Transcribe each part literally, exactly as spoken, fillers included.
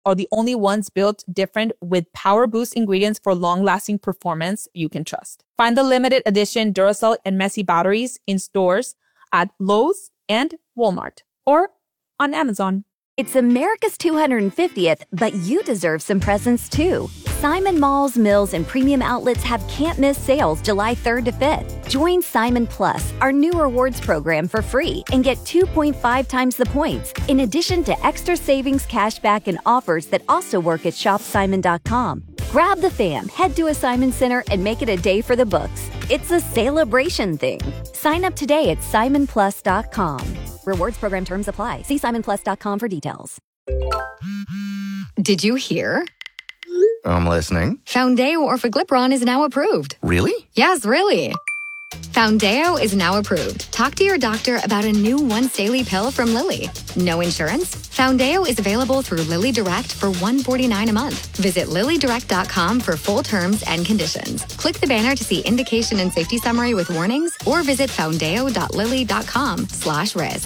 are the only ones built different with power boost ingredients for long-lasting performance you can trust. Find the limited edition Duracell and Messi batteries in stores at Lowe's and Walmart or on Amazon. It's America's two hundred fiftieth, but you deserve some presents too. Simon Malls, Mills, and Premium Outlets have can't-miss sales July third to fifth. Join Simon Plus, our new rewards program, for free and get two point five times the points, in addition to extra savings, cashback, and offers that also work at shop simon dot com. Grab the fam, head to a Simon Center, and make it a day for the books. It's a celebration thing. Sign up today at simon plus dot com. Rewards program terms apply. See simon plus dot com for details. Did you hear? I'm listening. Foundeo Orforglipron is now approved. Really? Yes, really. Foundeo is now approved. Talk to your doctor about a new once-daily pill from Lilly. No insurance? Foundeo is available through Lilly Direct for one hundred forty-nine dollars a month. Visit lilly direct dot com for full terms and conditions. Click the banner to see indication and safety summary with warnings, or visit foundeo dot lilly dot com slash risk.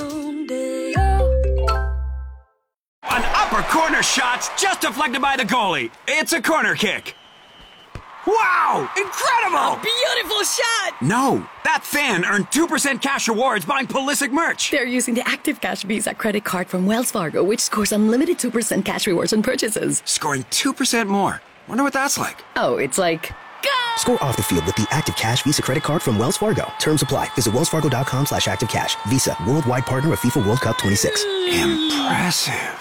An upper corner shot's just deflected by the goalie. It's a corner kick. Wow! Incredible! Beautiful shot! No, that fan earned two percent cash rewards buying Pulisic merch. They're using the Active Cash Visa credit card from Wells Fargo, which scores unlimited two percent cash rewards on purchases. Scoring two percent more. Wonder what that's like. Oh, it's like... Go! Score off the field with the Active Cash Visa credit card from Wells Fargo. Terms apply. Visit wells fargo dot com slash active cash. Visa, worldwide partner of FIFA World Cup twenty-six. Impressive.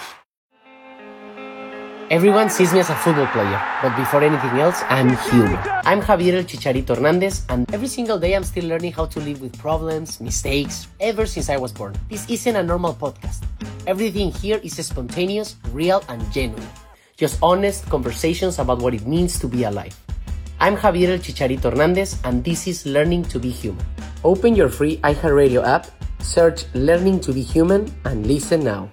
Everyone sees me as a football player, but before anything else, I'm human. I'm Javier El Chicharito Hernandez, and every single day I'm still learning how to live with problems, mistakes, ever since I was born. This isn't a normal podcast. Everything here is spontaneous, real, and genuine. Just honest conversations about what it means to be alive. I'm Javier El Chicharito Hernandez, and this is Learning to be Human. Open your free iHeartRadio app, search Learning to be Human, and listen now.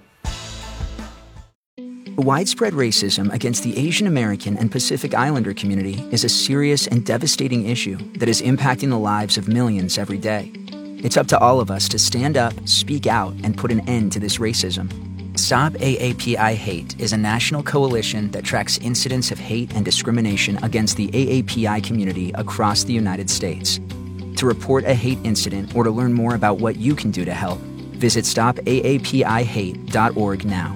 Widespread racism against the Asian American and Pacific Islander community is a serious and devastating issue that is impacting the lives of millions every day. It's up to all of us to stand up, speak out, and put an end to this racism. Stop A A P I Hate is a national coalition that tracks incidents of hate and discrimination against the A A P I community across the United States. To report a hate incident or to learn more about what you can do to help, visit stop A A P I hate dot org now.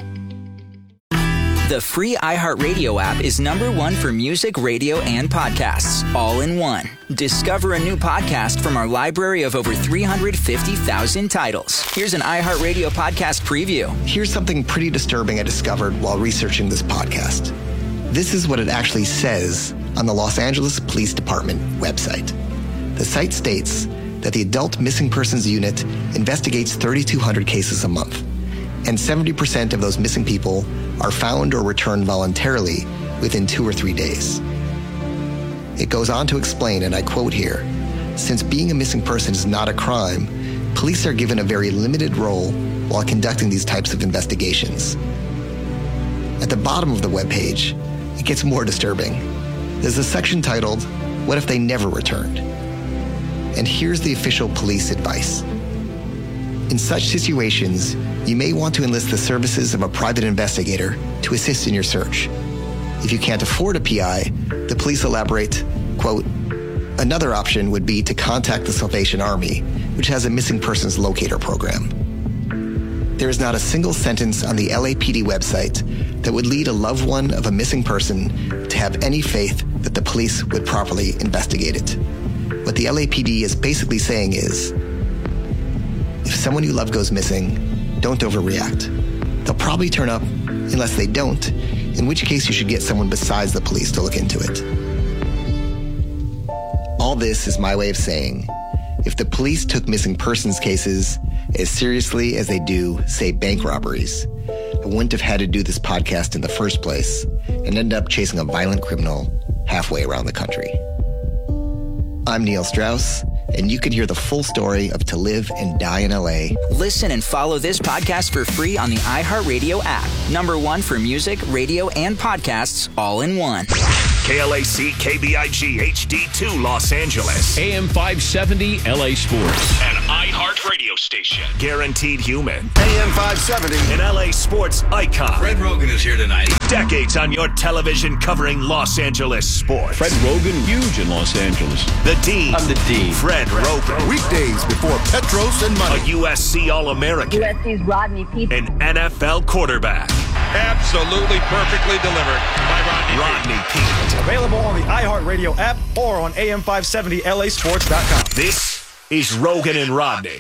The free iHeartRadio app is number one for music, radio, and podcasts, all in one. Discover a new podcast from our library of over three hundred fifty thousand titles. Here's an iHeartRadio podcast preview. Here's something pretty disturbing I discovered while researching this podcast. This is what it actually says on the Los Angeles Police Department website. The site states that the Adult Missing Persons Unit investigates three thousand two hundred cases a month, and seventy percent of those missing people are found or returned voluntarily within two or three days. It goes on to explain, and I quote here, since being a missing person is not a crime, police are given a very limited role while conducting these types of investigations. At the bottom of the webpage, it gets more disturbing. There's a section titled, What If They Never Returned? And here's the official police advice. In such situations, you may want to enlist the services of a private investigator to assist in your search. If you can't afford a P I, the police elaborate, quote, another option would be to contact the Salvation Army, which has a missing persons locator program. There is not a single sentence on the L A P D website that would lead a loved one of a missing person to have any faith that the police would properly investigate it. What the L A P D is basically saying is, if someone you love goes missing, don't overreact. They'll probably turn up unless they don't, in which case you should get someone besides the police to look into it. All this is my way of saying, if the police took missing persons cases as seriously as they do, say, bank robberies, I wouldn't have had to do this podcast in the first place and end up chasing a violent criminal halfway around the country. I'm Neil Strauss, and you can hear the full story of To Live and Die in L A. Listen and follow this podcast for free on the iHeartRadio app. Number one for music, radio, and podcasts, all in one. K L A C K B I G H D two Los Angeles. A M five seventy L A Sports. An iHeart Radio station. Guaranteed human. A M five seventy. An L A sports icon. Fred Rogan is here tonight. Decades on your television covering Los Angeles sports. Fred Rogan, huge in Los Angeles. The Dean. I'm the Dean. Fred Rogan. Weekdays before Petros and Money. A U S C All-American. U S C's Rodney Peete. An N F L quarterback. Absolutely perfectly delivered by Rodney, Rodney Peete. Available on the iHeartRadio app or on A M five seventy L A sports dot com. This is Rogan and Rodney.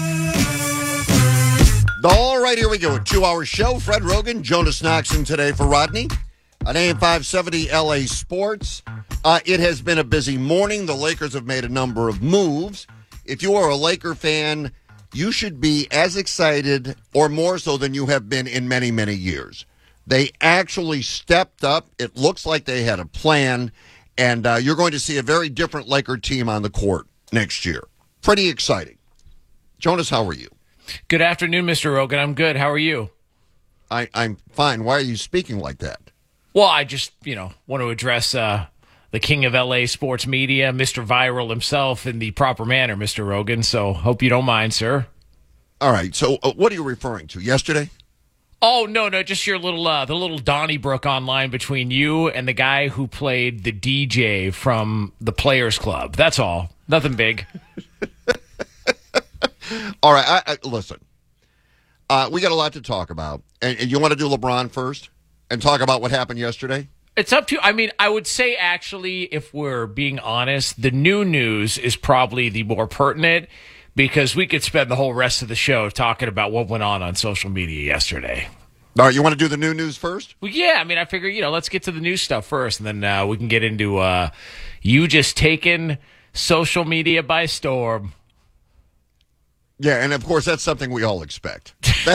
All right, here we go. A two-hour show. Fred Rogan, Jonas Knoxon today for Rodney on A M five seventy L A Sports. Uh, it has been a busy morning. The Lakers have made a number of moves. If you are a Laker fan, you should be as excited or more so than you have been in many, many years. They actually stepped up. It looks like they had a plan, and uh, you're going to see a very different Laker team on the court next year. Pretty exciting. Jonas, how are you? Good afternoon, Mister Rogan. I'm good. How are you? I, I'm fine. Why are you speaking like that? Well, I just, you know, want to address uh, the king of L A sports media, Mister Viral himself, in the proper manner, Mister Rogan. So hope you don't mind, sir. All right. So uh, what are you referring to? Yesterday? Oh, no, no, just your little, uh, the little Donnybrook online between you and the guy who played the D J from the Players Club. That's all. Nothing big. All right, I, I, listen, uh, we got a lot to talk about. And, and you want to do LeBron first and talk about what happened yesterday? It's up to, I mean, I would say actually, if we're being honest, the new news is probably the more pertinent because we could spend the whole rest of the show talking about what went on on social media yesterday. All right, you want to do the new news first? Well, yeah, I mean, I figure, you know, let's get to the new stuff first, and then uh, we can get into uh, you just taking social media by storm. Yeah, and of course, that's something we all expect.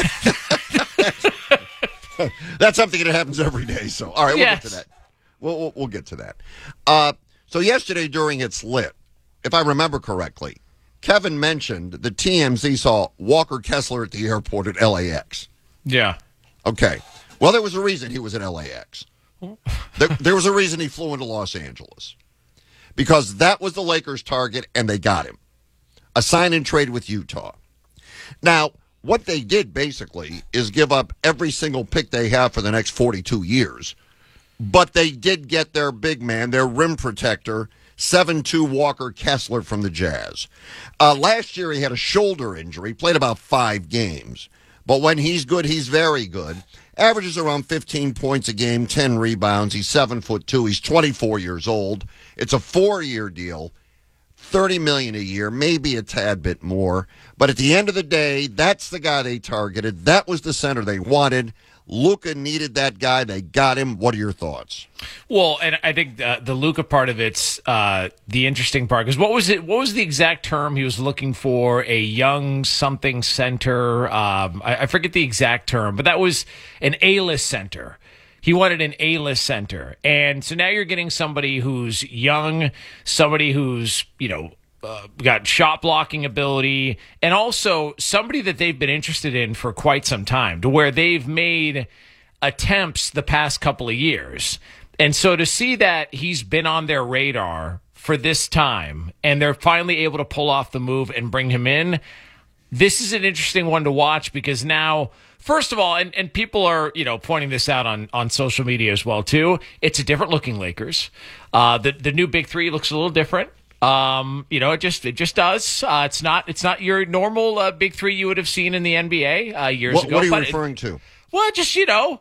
That, that's something that happens every day. So, all right, we'll yes. get to that. We'll, we'll, we'll get to that. Uh, so yesterday during It's Lit, if I remember correctly, Kevin mentioned that T M Z saw Walker Kessler at the airport at L A X. Yeah. Okay. Well, there was a reason he was at L A X. There, there was a reason he flew into Los Angeles. Because that was the Lakers' target, and they got him. A sign-and trade with Utah. Now, what they did, basically, is give up every single pick they have for the next forty-two years. But they did get their big man, their rim protector, seven two Walker Kessler from the Jazz. Uh, last year, he had a shoulder injury, played about five games. But when he's good, he's very good. Averages around fifteen points a game, ten rebounds. He's seven foot two. He's twenty-four years old. It's a four-year deal, thirty million dollars a year, maybe a tad bit more. But at the end of the day, that's the guy they targeted. That was the center they wanted. Luka needed that guy. They got him. What are your thoughts? Well, and I think uh, the Luka part of it's uh, the interesting part because what was it? What was the exact term he was looking for? A young something center. Um, I, I forget the exact term, but that was an A-list center. He wanted an A-list center, and so now you're getting somebody who's young, somebody who's you know. Uh, got shot blocking ability, and also somebody that they've been interested in for quite some time, to where they've made attempts the past couple of years. And so to see that he's been on their radar for this time, and they're finally able to pull off the move and bring him in, this is an interesting one to watch because now, first of all, and, and people are, you know, pointing this out on, on social media as well, too, it's a different looking Lakers. Uh, the, the new Big Three looks a little different. Um, you know, it just it just does. Uh, it's not it's not your normal uh, big three you would have seen in the N B A uh, years what, ago. What are you but referring it, to? Well, just you know,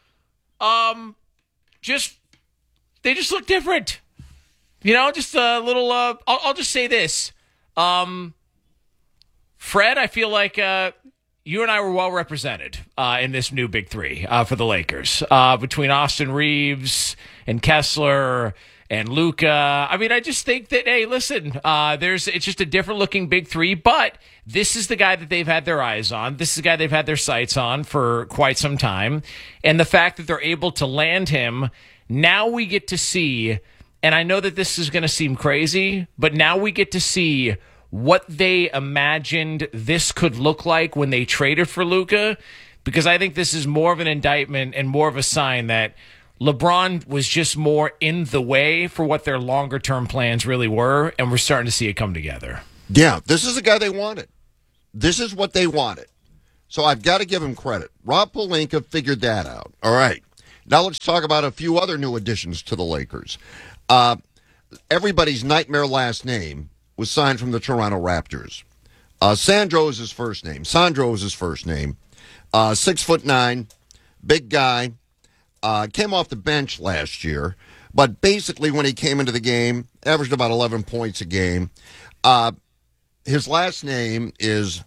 um, just they just look different. You know, just a little. Uh, I'll, I'll just say this, um, Fred. I feel like uh, you and I were well represented uh, in this new big three uh, for the Lakers uh, between Austin Reeves and Kessler. And Luka, I mean, I just think that, hey, listen, uh, there's it's just a different looking big three, but this is the guy that they've had their eyes on. This is the guy they've had their sights on for quite some time. And the fact that they're able to land him, now we get to see, and I know that this is going to seem crazy, but now we get to see what they imagined this could look like when they traded for Luka, because I think this is more of an indictment and more of a sign that LeBron was just more in the way for what their longer-term plans really were, and we're starting to see it come together. Yeah, this is the guy they wanted. this is what they wanted. So I've got to give him credit. Rob Pelinka figured that out. All right. Now let's talk about a few other new additions to the Lakers. Uh, everybody's nightmare last name was signed from the Toronto Raptors. Uh, Sandro is his first name. Sandro is his first name. Uh, six foot nine, big guy. Uh, came off the bench last year, but basically when he came into the game, averaged about eleven points a game. Uh, his last name is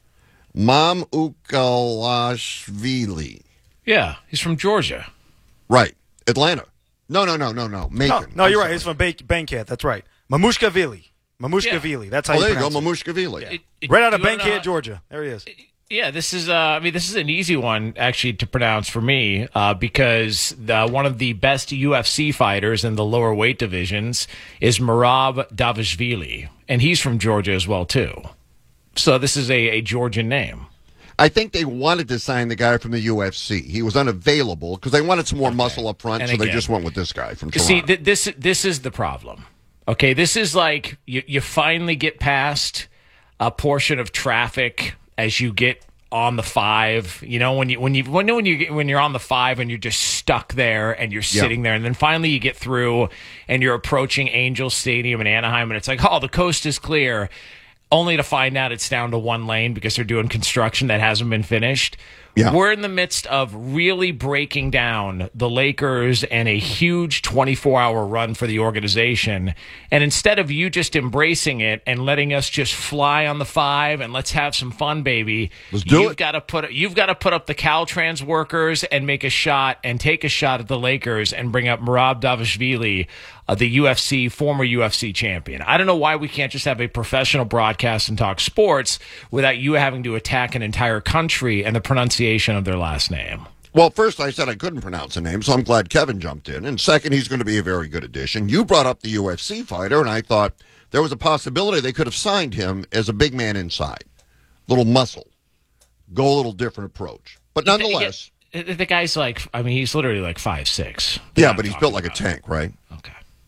Mamukelashvili. Yeah, he's from Georgia. Right. Atlanta. No, no, no, no, no. Macon. No, no you're right. He's from Bank- Bankhead. That's right. Mamushkavili. Mamushkavili. Yeah. That's how oh, you there pronounce you go. it. Mamushkavili. Yeah. It, it, right out of you wanna Bankhead, know- Georgia. There he is. Yeah, this is. Uh, I mean, this is an easy one actually to pronounce for me uh, because the, one of the best U F C fighters in the lower weight divisions is Merab Davishvili, and he's from Georgia as well too. So this is a, a Georgian name. I think they wanted to sign the guy from the U F C. He was unavailable because they wanted some more okay. muscle up front, and so again, they just went with this guy from Toronto. See, th- this this is the problem. Okay, this is like you, you finally get past a portion of traffic as you get on the five. You know, when you when you when, when you get, when you're on the five and you're just stuck there and you're sitting yeah. there, and then finally you get through and you're approaching Angel Stadium in Anaheim, and it's like, oh, the coast is clear. Only to find out it's down to one lane because they're doing construction that hasn't been finished. Yeah. We're in the midst of really breaking down the Lakers and a huge twenty-four hour run for the organization. And instead of you just embracing it and letting us just fly on the five and let's have some fun, baby, let's do you've it. got to put you've got to put up the Caltrans workers and make a shot and take a shot at the Lakers and bring up Merab Davishvili, Uh, the U F C, former U F C champion. I don't know why we can't just have a professional broadcast and talk sports without you having to attack an entire country and the pronunciation of their last name. Well, first I said I couldn't pronounce the name, so I'm glad Kevin jumped in. And second, he's going to be a very good addition. You brought up the U F C fighter, and I thought there was a possibility they could have signed him as a big man inside. Little muscle. Go a little different approach. But nonetheless... The, the guy's like, I mean, he's literally like five six. Yeah, but he's built like a tank, right? Okay.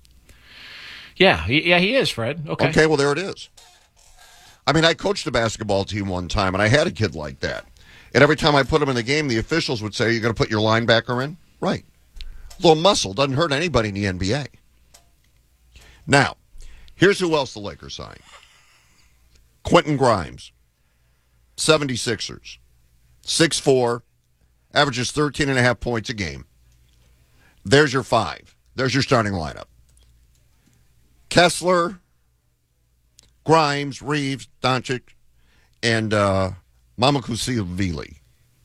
Yeah, he, yeah, he is, Fred. Okay. Okay, well, there it is. I mean, I coached a basketball team one time, and I had a kid like that. And every time I put him in the game, the officials would say, "You're going to put your linebacker in?" Right. A little muscle doesn't hurt anybody in the N B A. Now, here's who else the Lakers signed. Quentin Grimes, seventy-sixers, six foot four, averages thirteen and a half points a game. There's your five. There's your starting lineup. Kessler, Grimes, Reeves, Doncic, and uh, Mamukelashvili.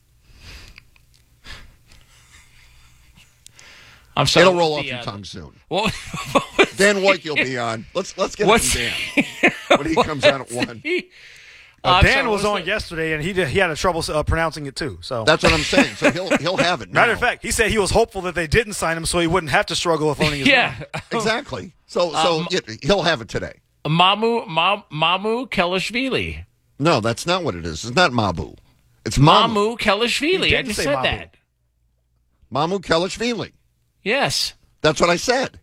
I'm sorry. It'll roll off the, your uh, tongue soon. What, Dan White will be on. Let's let's get What's, it from Dan when he comes on at one. Uh, Uh, Dan sorry, was what's on the- yesterday, and he did, he had a trouble uh, pronouncing it too. So That's what I'm saying. So he'll he'll have it. matter now. of fact, he said he was hopeful that they didn't sign him, so he wouldn't have to struggle with learning his Yeah. name. exactly. So so Um, it, he'll have it today. Mamu Ma, Mamukelashvili. No, that's not what it is. It's not Mabu. It's Mamu. Mamukelashvili. He I didn't just say said Mamu. that. Mamukelashvili. Yes. That's what I said.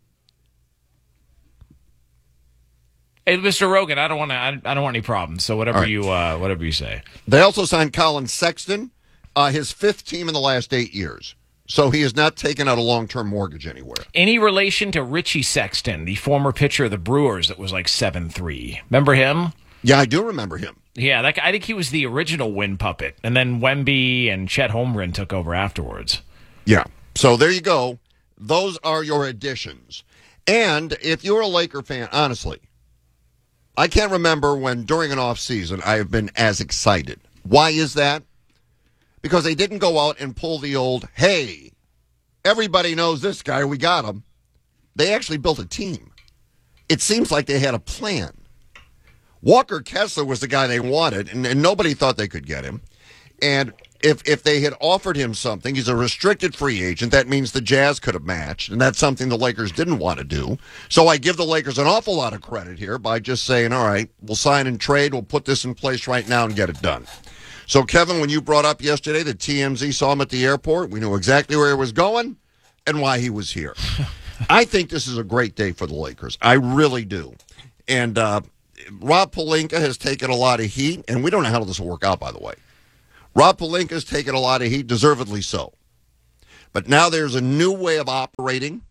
Hey, Mister Rogan, I don't want to. I, I don't want any problems. So whatever All right. you, uh, whatever you say. They also signed Colin Sexton, uh, his fifth team in the last eight years. So he has not taken out a long-term mortgage anywhere. Any relation to Richie Sexton, the former pitcher of the Brewers that was like seven three? Remember him? Yeah, I do remember him. Yeah, that, guy- I think he was the original Win puppet, and then Wemby and Chet Holmgren took over afterwards. Yeah. So there you go. Those are your additions. And if you're a Laker fan, honestly, I can't remember when during an off season I have been as excited. Why is that? Because they didn't go out and pull the old, hey, everybody knows this guy, we got him. They actually built a team. It seems like they had a plan. Walker Kessler was the guy they wanted, and, and nobody thought they could get him. And if if they had offered him something, he's a restricted free agent. That means the Jazz could have matched, and that's something the Lakers didn't want to do. So I give the Lakers an awful lot of credit here by just saying, all right, we'll sign and trade, we'll put this in place right now and get it done. So, Kevin, when you brought up yesterday that T M Z saw him at the airport, we knew exactly where he was going and why he was here. I think this is a great day for the Lakers. I really do. And uh, Rob Pelinka has taken a lot of heat, and we don't know how this will work out, by the way. Rob Pelinka has taken a lot of heat, deservedly so. But now there's a new way of operating.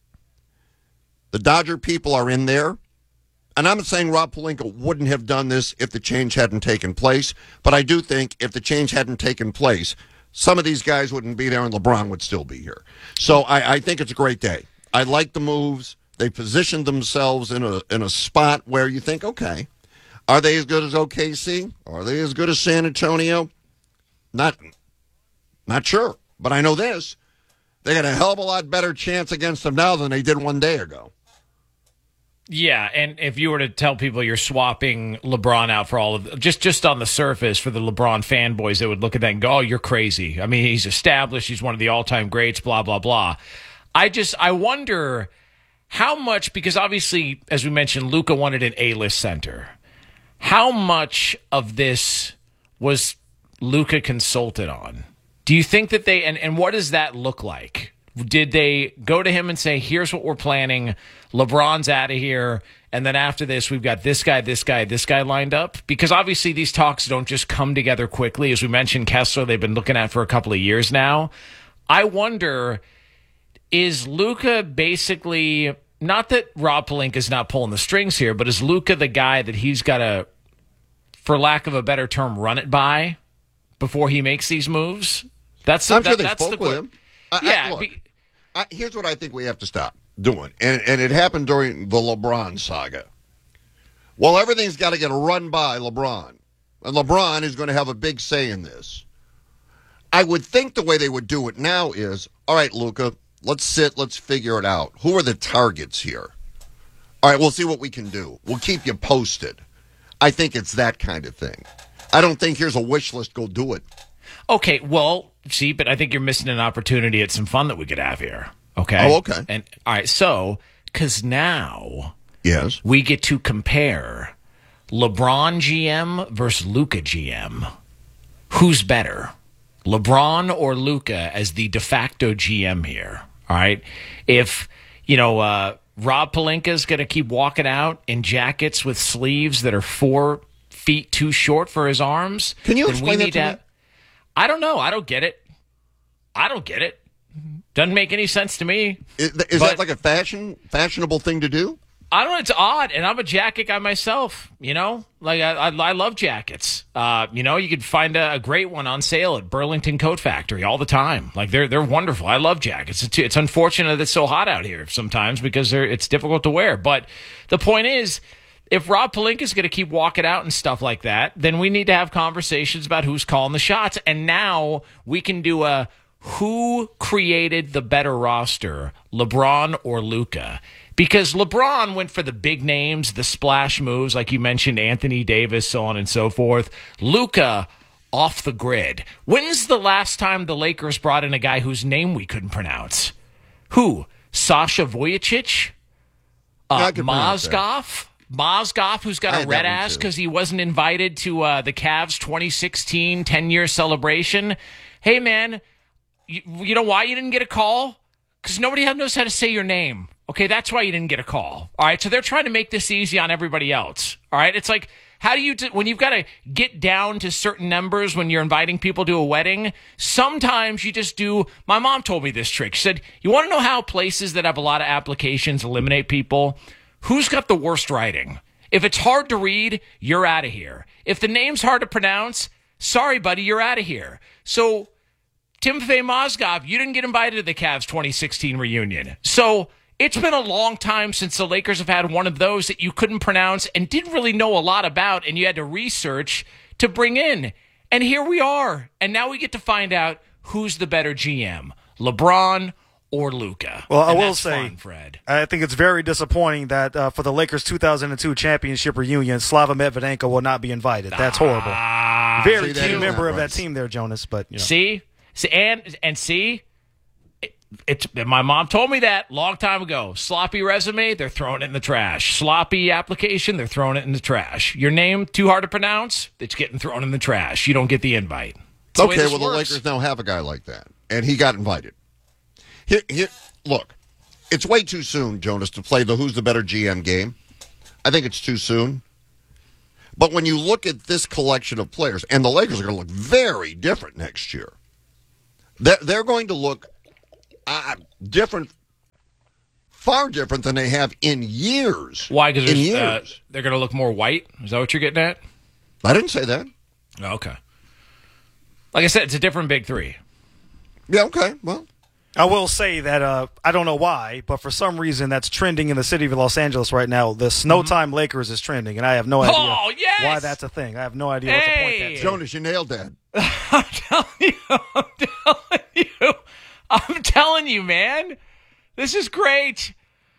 The Dodger people are in there. And I'm not saying Rob Pelinka wouldn't have done this if the change hadn't taken place, but I do think if the change hadn't taken place, some of these guys wouldn't be there and LeBron would still be here. So I, I think it's a great day. I like the moves. They positioned themselves in a in a spot where you think, okay, are they as good as O K C? Are they as good as San Antonio? Not, not sure. But I know this. They got a hell of a lot better chance against them now than they did one day ago. Yeah, and if you were to tell people you're swapping LeBron out for all of just just on the surface for the LeBron fanboys, they would look at that and go, "Oh, you're crazy." I mean, he's established, he's one of the all-time greats, blah blah blah. I just I wonder how much, because obviously, as we mentioned, Luka wanted an A-list center. How much of this was Luka consulted on? Do you think that they and, and what does that look like? Did they go to him and say, here's what we're planning, LeBron's out of here, and then after this, we've got this guy, this guy, this guy lined up? Because obviously these talks don't just come together quickly. As we mentioned, Kessler, they've been looking at for a couple of years now. I wonder, is Luka basically, not that Rob Pelinka's not pulling the strings here, but is Luka the guy that he's got to, for lack of a better term, run it by before he makes these moves? That's the, I'm sure that, they that's spoke the, with him. I, yeah. I, look, be, I, here's what I think we have to stop doing, and, and it happened during the LeBron saga. Well, everything's got to get run by LeBron, and LeBron is going to have a big say in this. I would think the way they would do it now is, all right, Luka, let's sit, let's figure it out. Who are the targets here? All right, we'll see what we can do. We'll keep you posted. I think it's that kind of thing. I don't think here's a wish list, go do it. Okay, well, see, but I think you're missing an opportunity at some fun that we could have here. Okay? Oh, okay. And all right, so, because now yes, we get to compare LeBron G M versus Luka G M. Who's better, LeBron or Luka as the de facto G M here? All right? If, you know, uh, Rob Pelinka's going to keep walking out in jackets with sleeves that are four feet too short for his arms. Can you then explain we that need to to me? have, I don't know. I don't get it. I don't get it. Doesn't make any sense to me. Is, is that like a fashion fashionable thing to do? I don't know. It's odd, and I'm a jacket guy myself. You know, like I, I, I love jackets. Uh, you know, you could find a, a great one on sale at Burlington Coat Factory all the time. Like they're they're wonderful. I love jackets. It's, it's unfortunate that it's so hot out here sometimes because they're it's difficult to wear. But the point is, if Rob Pelinka is going to keep walking out and stuff like that, then we need to have conversations about who's calling the shots. And now we can do a who created the better roster, LeBron or Luka? Because LeBron went for the big names, the splash moves, like you mentioned, Anthony Davis, so on and so forth. Luka, off the grid. When's the last time the Lakers brought in a guy whose name we couldn't pronounce? Who? Sasha Vujicic? Uh, Mozgov? Mozgov, who's got a red ass because he wasn't invited to uh, the Cavs twenty sixteen ten-year celebration. Hey, man, you, you know why you didn't get a call? Because nobody knows how to say your name. Okay, that's why you didn't get a call. All right, so they're trying to make this easy on everybody else. All right, it's like, how do you, t- when you've got to get down to certain numbers when you're inviting people to a wedding, sometimes you just do, my mom told me this trick. She said, you want to know how places that have a lot of applications eliminate people? Who's got the worst writing? If it's hard to read, you're out of here. If the name's hard to pronounce, sorry, buddy, you're out of here. So, Timofey Mozgov, you didn't get invited to the Cavs twenty sixteen reunion. So, it's been a long time since the Lakers have had one of those that you couldn't pronounce and didn't really know a lot about, and you had to research to bring in. And here we are. And now we get to find out who's the better G M, LeBron or Luka. Well, I and will say, fun, Fred. I think it's very disappointing that uh, for the Lakers' two thousand two championship reunion, Slava Medvedenko will not be invited. That's horrible. Ah, very see, key member of right. that team there, Jonas. But you know. See? see? And, and see? It, it's my mom told me that a long time ago. Sloppy resume, they're throwing it in the trash. Sloppy application, they're throwing it in the trash. Your name, too hard to pronounce, it's getting thrown in the trash. You don't get the invite. That's Okay, the well, the works. Lakers now have a guy like that, and he got invited. Here, here, look, it's way too soon, Jonas, to play the who's the better G M game. I think it's too soon. But when you look at this collection of players, and the Lakers are going to look very different next year. They're, they're going to look uh, different, far different than they have in years. Why? Because in uh, years. they're going to look more white? Is that what you're getting at? I didn't say that. Oh, okay. Like I said, it's a different big three. Yeah, okay. Well, I will say that uh, I don't know why, but for some reason that's trending in the city of Los Angeles right now. The Snow Time Lakers is trending, and I have no idea oh, yes! why that's a thing. I have no idea hey. what to point that to. Jonas, you nailed that. I'm telling you, I'm telling you, I'm telling you, man, this is great.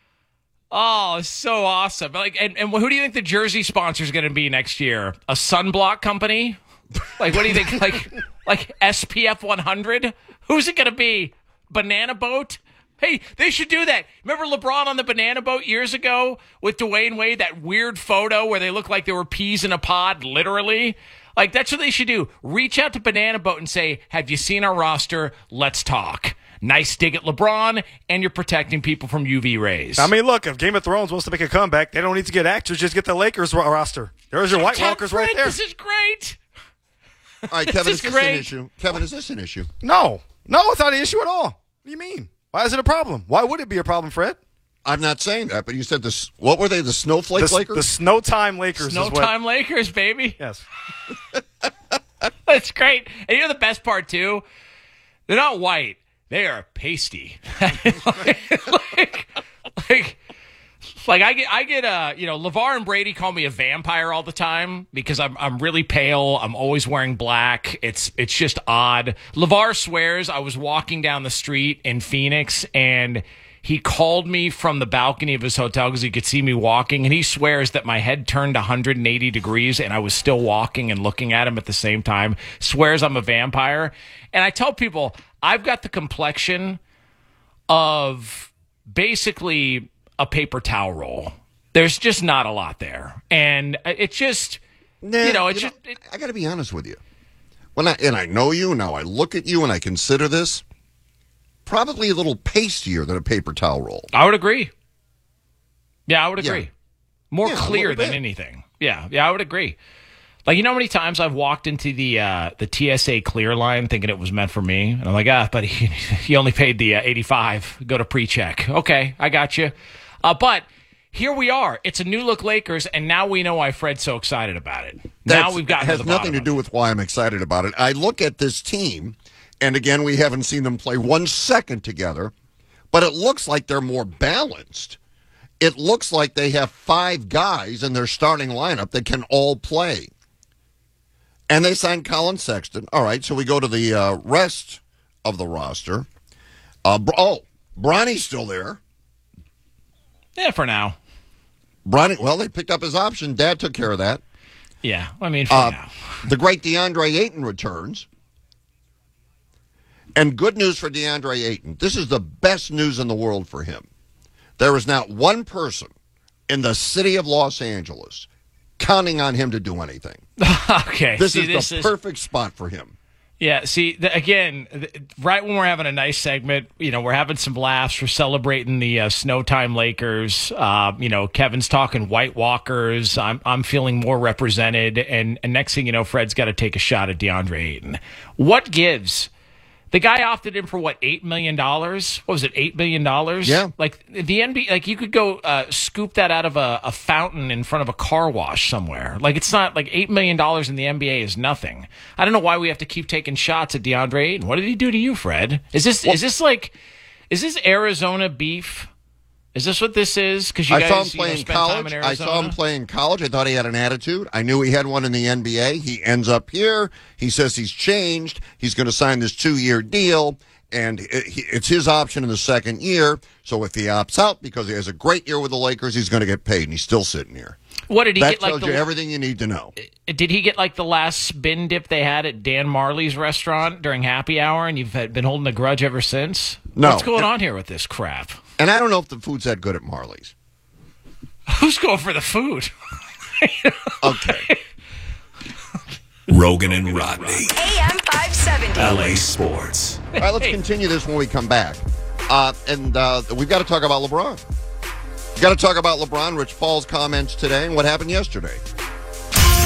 Oh, it's so awesome! Like, and, and who do you think the jersey sponsor is going to be next year? A sunblock company? Like, what do you think? Like, like S P F one hundred? Who's it going to be? Banana boat? Hey, they should do that. Remember LeBron on the banana boat years ago with Dwayne Wade? That weird photo where they look like they were peas in a pod, literally. Like, that's what they should do. Reach out to Banana Boat and say, have you seen our roster? Let's talk. Nice dig at LeBron, and you're protecting people from U V rays. I mean, look, if Game of Thrones wants to make a comeback, they don't need to get actors. Just get the Lakers ro- roster. There's your White Walkers right there. This is great. All right, Kevin, this is this great. an issue? Kevin, is this an issue? No. No, it's not an issue at all. What do you mean? Why is it a problem? Why would it be a problem, Fred? I'm not saying that, but you said this. What were they? The Snowflake the, Lakers? The Snow Time Lakers. Snow is what, Time Lakers, baby. Yes. That's great. And you know the best part, too? They're not white. They are pasty. like, like, like, like I get, I get, uh, you know, LeVar and Brady call me a vampire all the time because I'm, I'm really pale. I'm always wearing black. It's, it's just odd. LeVar swears I was walking down the street in Phoenix and he called me from the balcony of his hotel because he could see me walking, and he swears that my head turned one hundred eighty degrees and I was still walking and looking at him at the same time. Swears I'm a vampire. And I tell people I've got the complexion of basically a paper towel roll. There's just not a lot there. And it's just, nah, you know, it's you just. know, it, I got to be honest with you. When I And I know you, now I look at you and I consider this probably a little pastier than a paper towel roll. I would agree. Yeah, I would agree. Yeah. More Yeah, clear than bit. anything. Yeah, yeah, I would agree. Like, you know how many times I've walked into the uh, the T S A clear line thinking it was meant for me? And I'm like, ah, but he, he only paid the uh, eighty-five. Go to pre-check. Okay, I got you. Uh, but here we are. It's a new look Lakers, and now we know why Fred's so excited about it. That's, now we've gotten has to the nothing bottom to of do with why I'm excited about it. I look at this team, and again, we haven't seen them play one second together, but it looks like they're more balanced. It looks like they have five guys in their starting lineup that can all play. And they signed Colin Sexton. All right, so we go to the uh, rest of the roster. Uh, oh, Bronny's still there. Yeah, for now. Bronny, well, they picked up his option. Dad took care of that. Yeah, I mean, for Uh, now. the great DeAndre Ayton returns. And good news for DeAndre Ayton. This is the best news in the world for him. There is not one person in the city of Los Angeles counting on him to do anything. Okay. This see, is this the is, perfect spot for him. Yeah, see, the, again, the, right when we're having a nice segment, you know, we're having some laughs, we're celebrating the uh, Snow Time Lakers. Uh, you know, Kevin's talking White Walkers. I'm I'm feeling more represented, and, and next thing you know, Fred's got to take a shot at DeAndre Ayton. What gives? The guy opted in for what, eight million dollars? What was it, eight million dollars? Yeah. Like the N B A, like you could go uh, scoop that out of a, a fountain in front of a car wash somewhere. Like it's not like eight million dollars in the N B A is nothing. I don't know why we have to keep taking shots at DeAndre Ayton. What did he do to you, Fred? Is this well, is this like is this Arizona beef? Is this what this is? Because you I guys saw him you know, play in spend time college. in I Arizona? saw him play in college. I thought he had an attitude. I knew he had one in the N B A. He ends up here. He says he's changed. He's going to sign this two-year deal. And it's his option in the second year. So if he opts out because he has a great year with the Lakers, he's going to get paid. And he's still sitting here. What did he that get? Like tells the, you everything you need to know. Did he get like the last spin dip they had at Dan Marley's restaurant during happy hour, and you've had, been holding a grudge ever since? No. What's going on here with this crap? And I don't know if the food's that good at Marley's. Who's going for the food? Okay. Rogan and Rodney. A M five seventy. L A Sports. All right, let's continue this when we come back. Uh, and uh, we've got to talk about LeBron. We've got to talk about LeBron, Rich Paul's comments today, and what happened yesterday.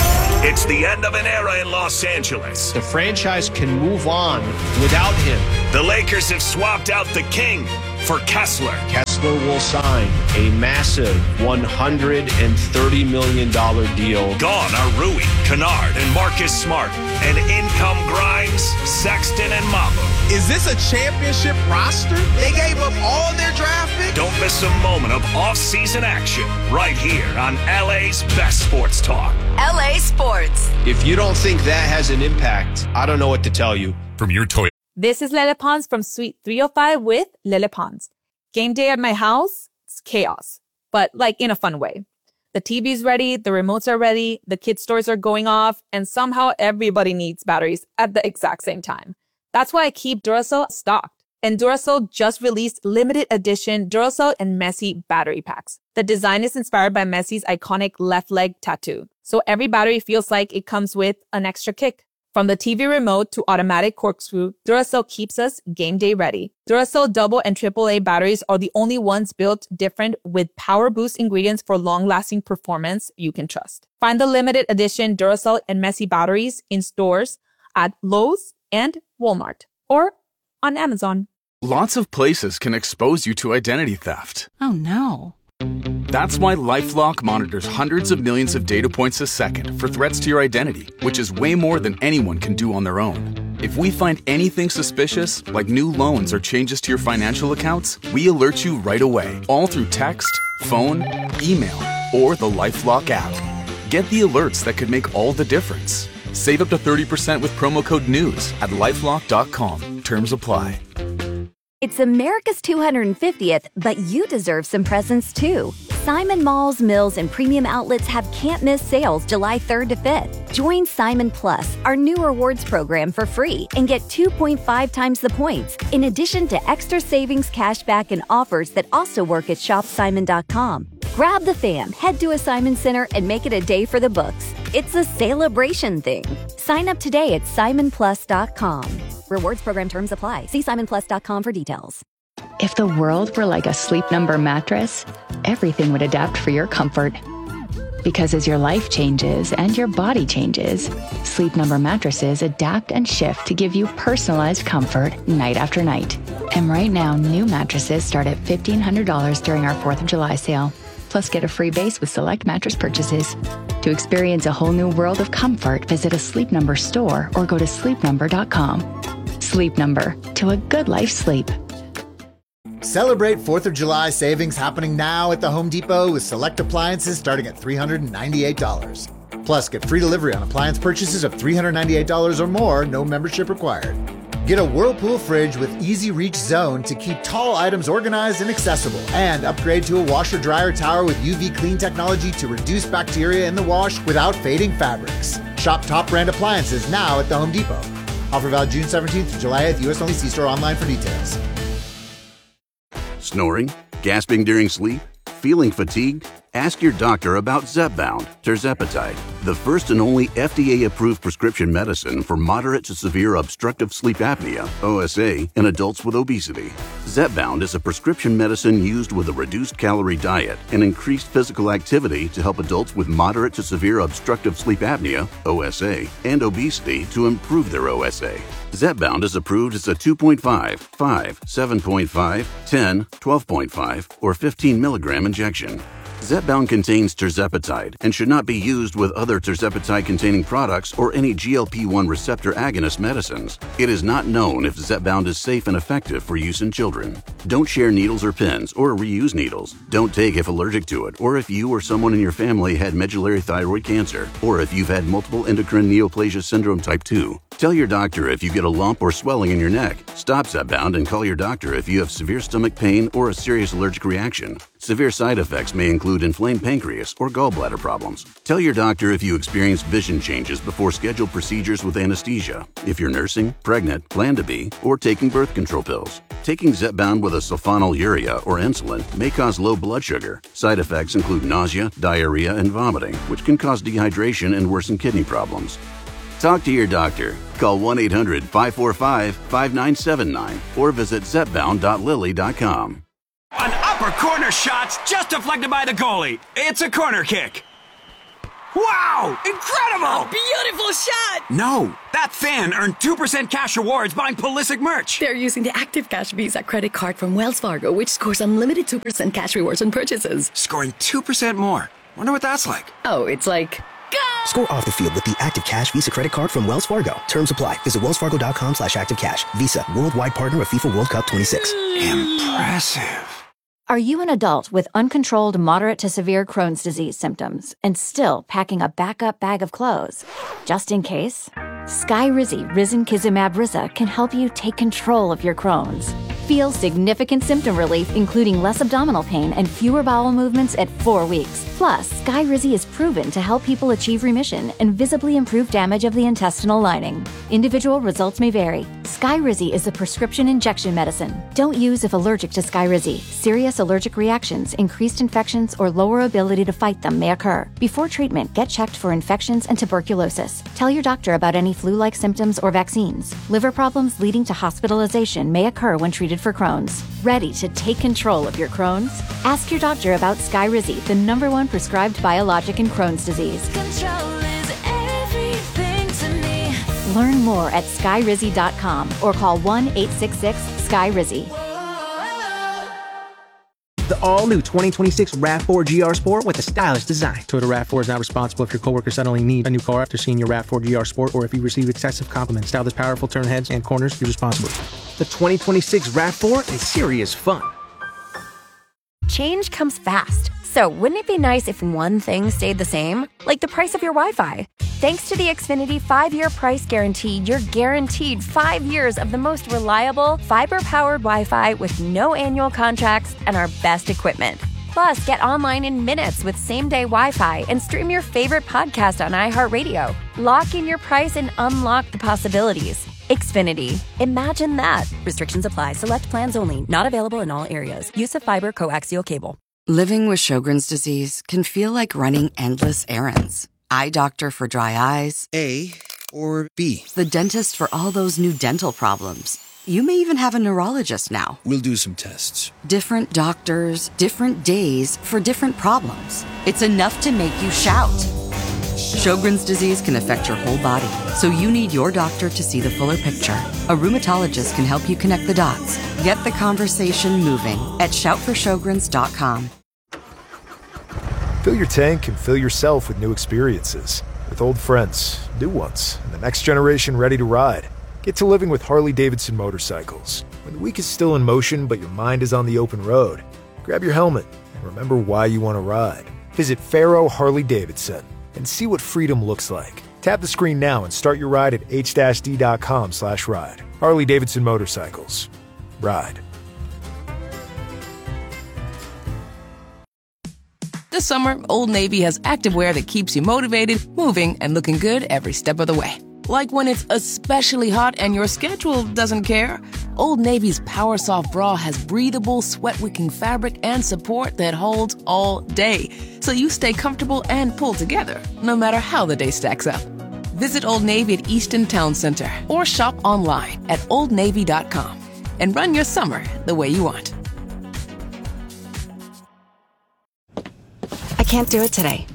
It's the end of an era in Los Angeles. The franchise can move on without him. The Lakers have swapped out the king for Kessler. Kessler will sign a massive one hundred thirty million dollars deal. Gone are Rui, Kennard, and Marcus Smart. And in come Grimes, Sexton, and Mamba. Is this a championship roster? They gave up all their draft picks? Don't miss a moment of off-season action right here on L A's Best Sports Talk. L A Sports. If you don't think that has an impact, I don't know what to tell you. From your toy. This is Lele Pons from Suite three oh five with Lele Pons. Game day at my house, it's chaos, but like in a fun way. The T V's ready, the remotes are ready, the kids' stores are going off, and somehow everybody needs batteries at the exact same time. That's why I keep Duracell stocked. And Duracell just released limited edition Duracell and Messi battery packs. The design is inspired by Messi's iconic left leg tattoo. So every battery feels like it comes with an extra kick. From the T V remote to automatic corkscrew, Duracell keeps us game day ready. Duracell double and triple A batteries are the only ones built different with power boost ingredients for long-lasting performance you can trust. Find the limited edition Duracell and Messi batteries in stores at Lowe's and Walmart or on Amazon. Lots of places can expose you to identity theft. Oh no. That's why LifeLock monitors hundreds of millions of data points a second for threats to your identity, which is way more than anyone can do on their own. If we find anything suspicious, like new loans or changes to your financial accounts, we alert you right away, all through text, phone, email, or the LifeLock app. Get the alerts that could make all the difference. Save up to thirty percent with promo code NEWS at lifelock dot com. Terms apply. It's America's two hundred fiftieth, but you deserve some presents too. Simon Malls, Mills, and Premium Outlets have can't-miss sales July third to fifth. Join Simon Plus, our new rewards program, for free and get two point five times the points, in addition to extra savings, cashback, and offers that also work at shop simon dot com. Grab the fam, head to a Simon Center, and make it a day for the books. It's a celebration thing. Sign up today at simon plus dot com. Rewards program terms apply. See simon plus dot com for details. If the world were like a Sleep Number mattress, everything would adapt for your comfort. Because as your life changes and your body changes, Sleep Number mattresses adapt and shift to give you personalized comfort night after night. And right now, new mattresses start at fifteen hundred dollars during our fourth of July sale. Plus, get a free base with select mattress purchases. To experience a whole new world of comfort, visit a Sleep Number store or go to sleep number dot com. Sleep Number, to a good life sleep. Celebrate fourth of July savings happening now at the Home Depot with select appliances starting at three hundred ninety-eight dollars. Plus, get free delivery on appliance purchases of three hundred ninety-eight dollars or more, no membership required. Get a Whirlpool fridge with Easy Reach Zone to keep tall items organized and accessible. And upgrade to a washer-dryer tower with U V clean technology to reduce bacteria in the wash without fading fabrics. Shop top brand appliances now at the Home Depot. Offer valid June seventeenth to July eighth, U S only. See store online for details. Snoring? Gasping during sleep? Feeling fatigued? Ask your doctor about Zepbound, tirzepatide, the first and only F D A-approved prescription medicine for moderate to severe obstructive sleep apnea, O S A, in adults with obesity. Zepbound is a prescription medicine used with a reduced-calorie diet and increased physical activity to help adults with moderate to severe obstructive sleep apnea, O S A, and obesity to improve their O S A. Zepbound is approved as a two point five, five, seven point five, ten, twelve point five, or fifteen milligram injection. Zepbound contains tirzepatide and should not be used with other tirzepatide-containing products or any G L P one receptor agonist medicines. It is not known if Zepbound is safe and effective for use in children. Don't share needles or pens or reuse needles. Don't take if allergic to it or if you or someone in your family had medullary thyroid cancer or if you've had multiple endocrine neoplasia syndrome type two. Tell your doctor if you get a lump or swelling in your neck. Stop Zepbound and call your doctor if you have severe stomach pain or a serious allergic reaction. Severe side effects may include inflamed pancreas or gallbladder problems. Tell your doctor if you experience vision changes before scheduled procedures with anesthesia, if you're nursing, pregnant, plan to be, or taking birth control pills. Taking Zepbound with a sulfonylurea or insulin may cause low blood sugar. Side effects include nausea, diarrhea, and vomiting, which can cause dehydration and worsen kidney problems. Talk to your doctor. Call one eight hundred, five four five, five nine seven nine or visit zepbound dot lilly dot com. An upper corner shot's just deflected by the goalie. It's a corner kick. Wow! Incredible! A beautiful shot! No, that fan earned two percent cash rewards buying Pulisic merch. They're using the Active Cash Visa credit card from Wells Fargo, which scores unlimited two percent cash rewards on purchases. Scoring two percent more. Wonder what that's like. Oh, it's like... Go! Score off the field with the Active Cash Visa credit card from Wells Fargo. Terms apply. Visit wellsfargo.com slash active cash. Visa, worldwide partner of FIFA World Cup twenty-six. Impressive. Are you an adult with uncontrolled moderate to severe Crohn's disease symptoms and still packing a backup bag of clothes? Just in case? Skyrizi Risankizumab Riza can help you take control of your Crohn's. Feel significant symptom relief, including less abdominal pain and fewer bowel movements at four weeks. Plus, Skyrizi is proven to help people achieve remission and visibly improve damage of the intestinal lining. Individual results may vary. Skyrizi is a prescription injection medicine. Don't use if allergic to Skyrizi. Serious allergic reactions, increased infections, or lower ability to fight them may occur. Before treatment, get checked for infections and tuberculosis. Tell your doctor about any flu-like symptoms or vaccines. Liver problems leading to hospitalization may occur when treated for Crohn's. Ready to take control of your Crohn's? Ask your doctor about Skyrizi, the number one prescribed biologic in Crohn's disease. Control is everything to me. Learn more at skyrizi dot com or call one eight six six S K Y R I Z I. The all-new twenty twenty-six RAV four G R Sport with a stylish design. Toyota RAV four is not responsible if your coworker suddenly needs a new car after seeing your RAV four G R Sport or if you receive excessive compliments. Style this powerful, turn heads and corners, use responsibly. The twenty twenty-six RAV four is serious fun. Change comes fast. So wouldn't it be nice if one thing stayed the same? Like the price of your Wi-Fi. Thanks to the Xfinity five-year price guarantee, you're guaranteed five years of the most reliable, fiber-powered Wi-Fi with no annual contracts and our best equipment. Plus, get online in minutes with same-day Wi-Fi and stream your favorite podcast on iHeartRadio. Lock in your price and unlock the possibilities. Xfinity. Imagine that. Restrictions apply. Select plans only. Not available in all areas. Use of fiber coaxial cable. Living with Sjogren's disease can feel like running endless errands. Eye doctor for dry eyes. A or B? The dentist for all those new dental problems. You may even have a neurologist now. We'll do some tests. Different doctors, different days for different problems. It's enough to make you shout. Sjogren's disease can affect your whole body, so you need your doctor to see the fuller picture. A rheumatologist can help you connect the dots. Get the conversation moving at shout for sjogrens dot com. Fill your tank and fill yourself with new experiences. With old friends, new ones, and the next generation ready to ride. Get to living with Harley-Davidson motorcycles. When the week is still in motion but your mind is on the open road, grab your helmet and remember why you want to ride. Visit Faro Harley-Davidson and see what freedom looks like. Tap the screen now and start your ride at h d dot com slash ride. Harley-Davidson Motorcycles. Ride. This summer, Old Navy has activewear that keeps you motivated, moving, and looking good every step of the way. Like when it's especially hot and your schedule doesn't care. Old Navy's Power Soft Bra has breathable, sweat-wicking fabric and support that holds all day. So you stay comfortable and pulled together, no matter how the day stacks up. Visit Old Navy at Easton Town Center or shop online at old navy dot com and run your summer the way you want. I can't do it today.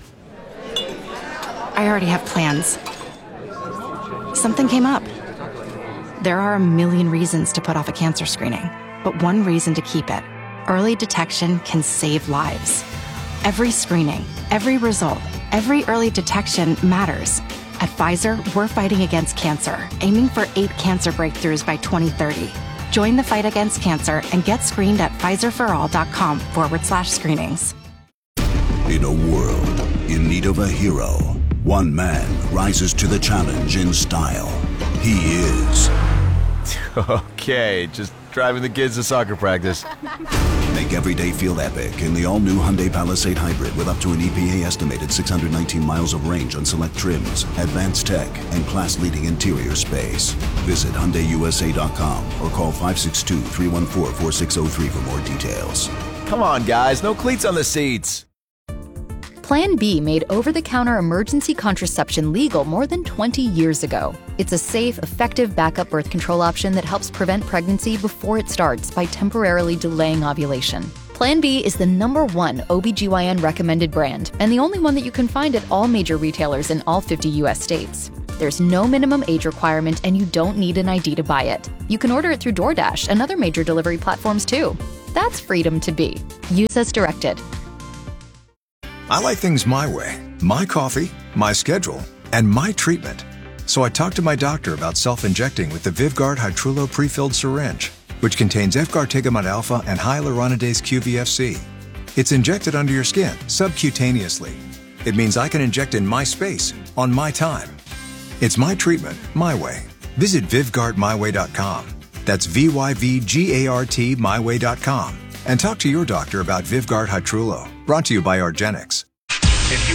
I already have plans. Something came up. There are a million reasons to put off a cancer screening, but one reason to keep it. Early detection can save lives. Every screening, every result, every early detection matters. At Pfizer, we're fighting against cancer, aiming for eight cancer breakthroughs by twenty thirty. Join the fight against cancer and get screened at pfizerforall.com forward slash screenings. In a world in need of a hero, one man rises to the challenge in style. He is... Okay, just driving the kids to soccer practice. Make every day feel epic in the all-new Hyundai Palisade Hybrid with up to an E P A estimated six hundred nineteen miles of range on select trims, advanced tech, and class-leading interior space. Visit Hyundai U S A dot com or call five six two, three one four, four six zero three for more details. Come on, guys, no cleats on the seats. Plan B made over-the-counter emergency contraception legal more than twenty years ago. It's a safe, effective backup birth control option that helps prevent pregnancy before it starts by temporarily delaying ovulation. Plan B is the number one O B G Y N recommended brand and the only one that you can find at all major retailers in all fifty U S states. There's no minimum age requirement and you don't need an I D to buy it. You can order it through DoorDash and other major delivery platforms too. That's freedom to be. Use as directed. I like things my way. My coffee, my schedule, and my treatment. So I talked to my doctor about self-injecting with the Vyvgart Hytrulo pre-filled syringe, which contains efgartigimod alpha and hyaluronidase Q V F C. It's injected under your skin, subcutaneously. It means I can inject in my space, on my time. It's my treatment, my way. Visit Vyvgart my way dot com. That's V Y V G A R T my way dot com. And talk to your doctor about Vyvgart Hytrulo. Brought to you by argenx.